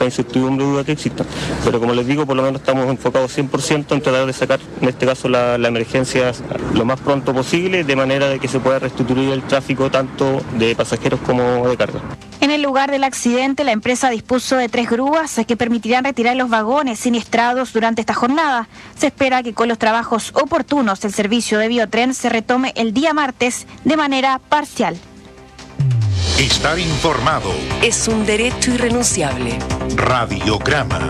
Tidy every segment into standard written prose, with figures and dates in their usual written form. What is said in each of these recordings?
cierta incertidumbre o duda que existan. Pero como les digo, por lo menos estamos enfocados 100% en tratar de sacar, en este caso, la emergencia lo más pronto posible, de manera de que se pueda restituir el tráfico tanto de pasajeros como de carga. En el lugar del accidente, la empresa dispuso de 3 grúas que permitirán retirar los vagones siniestrados durante esta jornada. Se espera que con los trabajos oportunos el servicio de Biotren se retome el día martes de manera parcial. Estar informado es un derecho irrenunciable. Radiograma.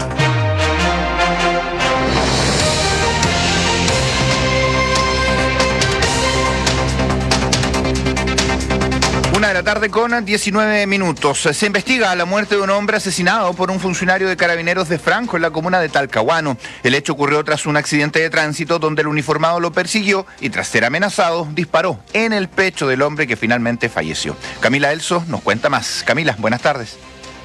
Una de la tarde con 19 minutos. Se investiga la muerte de un hombre asesinado por un funcionario de Carabineros de Franco en la comuna de Talcahuano. El hecho ocurrió tras un accidente de tránsito donde el uniformado lo persiguió y tras ser amenazado disparó en el pecho del hombre que finalmente falleció. Camila Elso nos cuenta más. Camila, buenas tardes.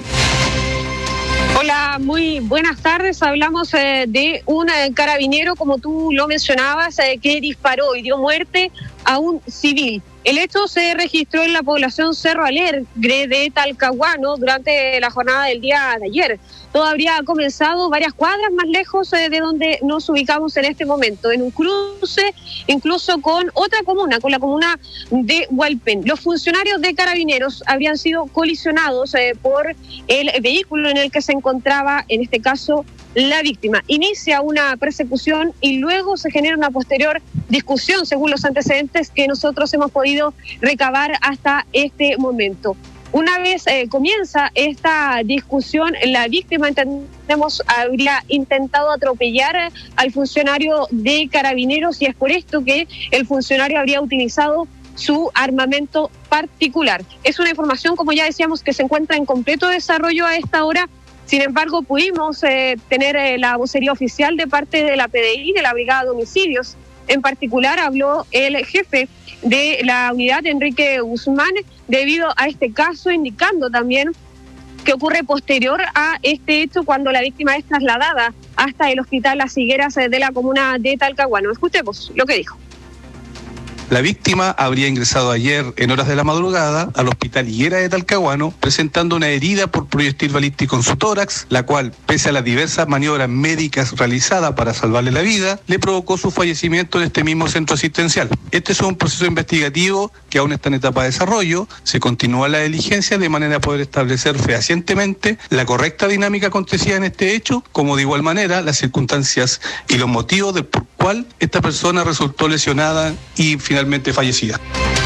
Hola, muy buenas tardes. Hablamos de un carabinero, como tú lo mencionabas, que disparó y dio muerte a un civil. El hecho se registró en la población Cerro Alegre de Talcahuano durante la jornada del día de ayer. Todo habría comenzado varias cuadras más lejos de donde nos ubicamos en este momento, en un cruce incluso con otra comuna, con la comuna de Hualpén. Los funcionarios de Carabineros habrían sido colisionados por el vehículo en el que se encontraba, en este caso, la víctima. Inicia una persecución y luego se genera una posterior discusión, según los antecedentes que nosotros hemos podido recabar hasta este momento. Una vez comienza esta discusión, la víctima, entendemos, habría intentado atropellar al funcionario de Carabineros y es por esto que el funcionario habría utilizado su armamento particular. Es una información, como ya decíamos, que se encuentra en completo desarrollo a esta hora. Sin embargo, pudimos tener la vocería oficial de parte de la PDI, de la Brigada de Homicidios. En particular, habló el jefe de la unidad, Enrique Guzmán, debido a este caso, indicando también que ocurre posterior a este hecho cuando la víctima es trasladada hasta el hospital Las Higueras de la comuna de Talcahuano. Escuchemos lo que dijo. La víctima habría ingresado ayer en horas de la madrugada al hospital Higuera de Talcahuano presentando una herida por proyectil balístico en su tórax, la cual, pese a las diversas maniobras médicas realizadas para salvarle la vida, le provocó su fallecimiento en este mismo centro asistencial. Este es un proceso investigativo que aún está en etapa de desarrollo. Se continúa la diligencia de manera a poder establecer fehacientemente la correcta dinámica acontecida en este hecho, como de igual manera las circunstancias y los motivos del por cual esta persona resultó lesionada y finalmente fallecida.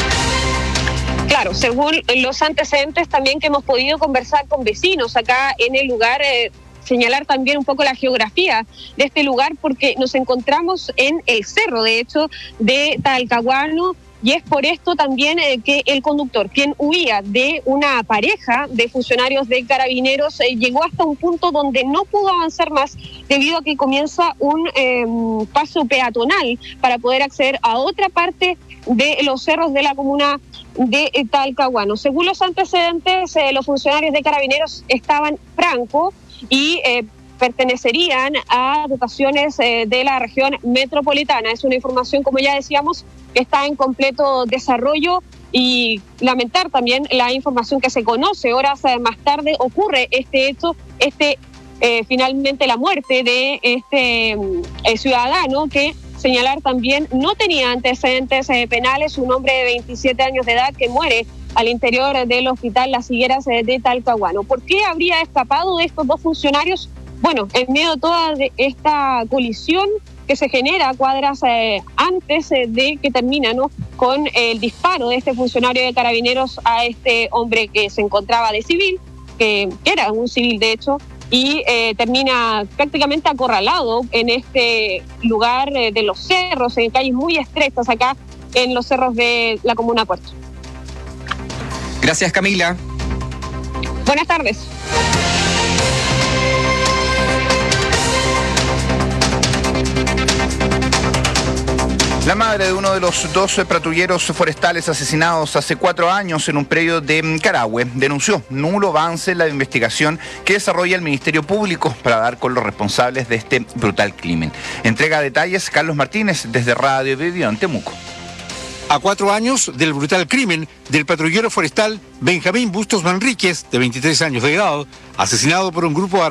Claro, según los antecedentes también que hemos podido conversar con vecinos acá en el lugar, señalar también un poco la geografía de este lugar, porque nos encontramos en el cerro, de hecho, de Talcahuano, y es por esto también que el conductor, quien huía de una pareja de funcionarios de Carabineros, llegó hasta un punto donde no pudo avanzar más debido a que comienza un paso peatonal para poder acceder a otra parte de los cerros de la comuna de Talcahuano. Según los antecedentes, los funcionarios de Carabineros estaban francos y pertenecerían a dotaciones de la región metropolitana. Es una información, como ya decíamos, que está en completo desarrollo y lamentar también la información que se conoce. Horas más tarde ocurre este hecho, finalmente la muerte de este ciudadano que, señalar también, no tenía antecedentes penales, un hombre de 27 años de edad que muere al interior del hospital Las Higueras de Talcahuano. ¿Por qué habría escapado de estos dos funcionarios? Bueno, en medio de toda esta colisión que se genera cuadras antes de que termina, ¿no?, con el disparo de este funcionario de Carabineros a este hombre que se encontraba de civil, que era un civil de hecho, y termina prácticamente acorralado en este lugar de los cerros, en calles muy estrechas acá en los cerros de la comuna Puerto. Gracias, Camila. Buenas tardes. La madre de uno de los 12 patrulleros forestales asesinados hace 4 años en un predio de Carahue denunció nulo avance en la investigación que desarrolla el Ministerio Público para dar con los responsables de este brutal crimen. Entrega detalles Carlos Martínez desde Radio Vivió en Temuco. A 4 años del brutal crimen del patrullero forestal Benjamín Bustos Manríquez, de 23 años de edad, asesinado por un grupo